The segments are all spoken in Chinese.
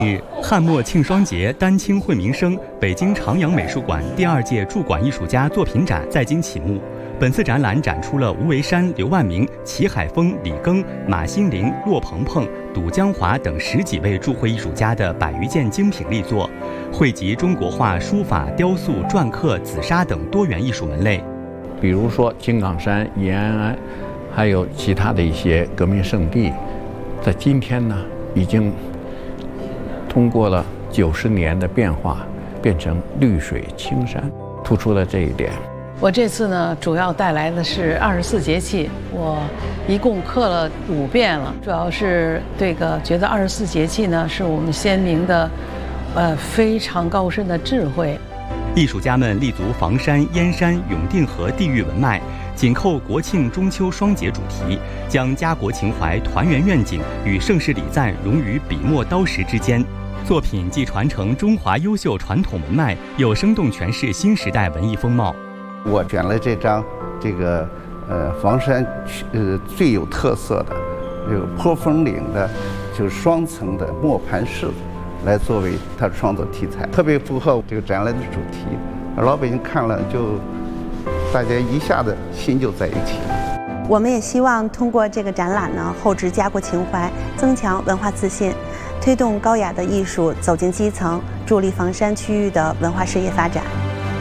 汉末庆双节，丹青惠民生北京长阳美术馆第2届驻馆艺术家作品展在京启幕。本次展览展出了吴为山、刘万明、齐海峰、李庚、马新林、骆鹏鹏、杜江华等10几位驻会艺术家的100余件精品力作，汇集中国画、书法、雕塑、篆刻、紫砂等多元艺术门类。 比如说金刚山、延安，还有其他的一些革命圣地，在今天呢，已经通过了90年的变化，变成绿水青山，突出了这一点。 我这次呢，主要带来的是24节气，我一共刻了5遍了。主要是觉得24节气呢，是我们先民的，非常高深的智慧。 艺术家们立足房山、燕山、永定河地域文脉，紧扣国庆、中秋双节主题，将家国情怀、团圆愿景与盛世礼赞融于笔墨刀石之间。作品既传承中华优秀传统文脉，又生动诠释新时代文艺风貌。 我选了这张房山最有特色的这个坡峰岭的，就是双层的磨盘式来作为它的创作题材，特别符合这个展览的主题。老百姓看了就大家一下子心就在一起了。 我们也希望通过这个展览呢，厚植家国情怀，增强文化自信，推动高雅的艺术走进基层，助力房山区域的文化事业发展。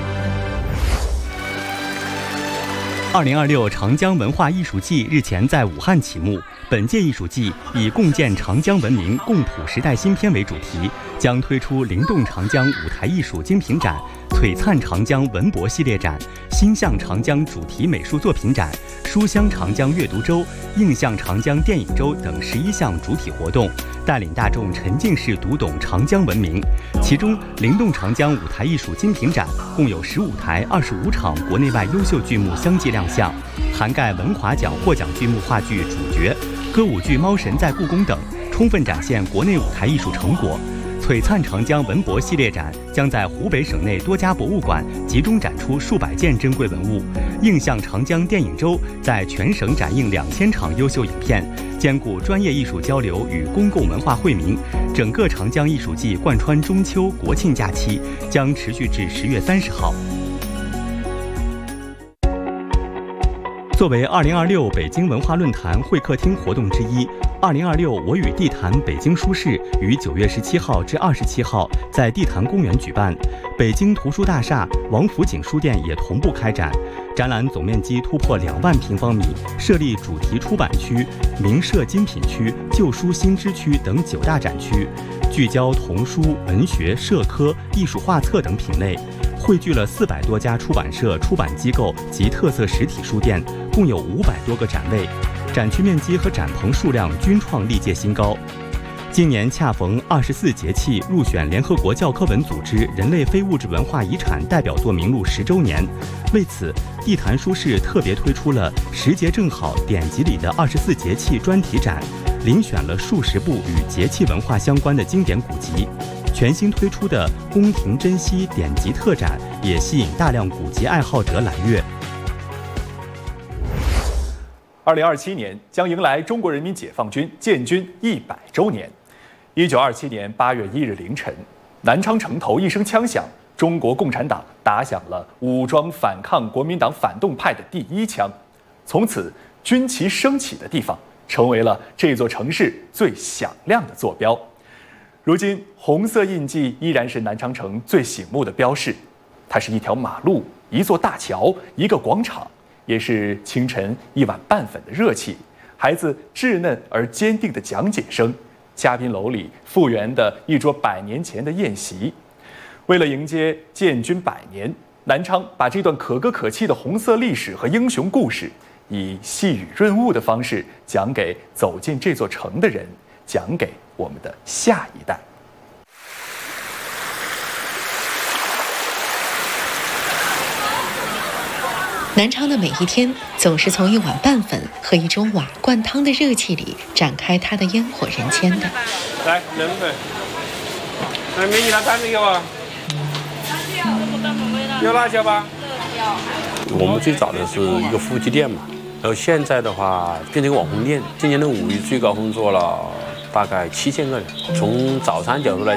2026长江文化艺术季日前在武汉启幕。本届艺术季以共建长江文明、共谱时代新篇为主题，将推出灵动长江舞台艺术精品展、璀璨长江文博系列展、心向长江主题美术作品展、书香长江阅读周、映向长江电影周等11项主体活动，带领大众沉浸式读懂长江文明。其中，灵动长江舞台艺术精品展共有15台、25场国内外优秀剧目相继亮相，涵盖文华奖获奖剧目话剧《主角》、歌舞剧《猫神在故宫》等，充分展现国内舞台艺术成果。璀璨长江文博系列展将在湖北省内多家博物馆集中展出数百件珍贵文物。映向长江电影周在全省展映2000场优秀影片，兼顾专业艺术交流与公共文化惠民。整个长江艺术季贯穿中秋、国庆假期，将持续至10月30号。作为2026北京文化论坛会客厅活动之一，2026我与地坛北京书市于9月17号至27号在地坛公园举办，北京图书大厦、王府井书店也同步开展。展览总面积突破2万平方米，设立主题出版区、名设精品区、旧书新知区等9大展区，聚焦童书、文学、社科、艺术画册等品类，汇聚了400多家出版社、出版机构及特色实体书店，共有500多个展位，展区面积和展棚数量均创历届新高。今年恰逢24节气入选联合国教科文组织人类非物质文化遗产代表作名录10周年，为此，地坛书市特别推出了10节正好典籍里的24节气专题展，遴选了数十部与节气文化相关的经典古籍。全新推出的宫廷珍稀典籍特展也吸引大量古籍爱好者揽阅。 2027年将迎来中国人民解放军建军100周年。1927年8月1日凌晨，南昌城头一声枪响，中国共产党打响了武装反抗国民党反动派的第1枪。从此，军旗升起的地方成为了这座城市最响亮的坐标。如今，红色印记依然是南昌城最醒目的标识，它是一条马路、一座大桥、一个广场，也是清晨1碗拌粉的热气，孩子稚嫩而坚定的讲解声，嘉宾楼里复原的一桌100年前的宴席。为了迎接建军100年，南昌把这段可歌可泣的红色历史和英雄故事，以细雨润物的方式讲给走进这座城的人，讲给我们的下一代。 南昌的每一天总是从1碗拌粉和一盅瓦罐汤的热气里展开它的烟火人间的。 来，2份。来，美女，拿单子给我。有辣椒吧？ 我们最早的是一个夫妻店嘛，然后现在的话变成一个网红店。今年的5一最高峰做了大概7000个人。从早餐角度来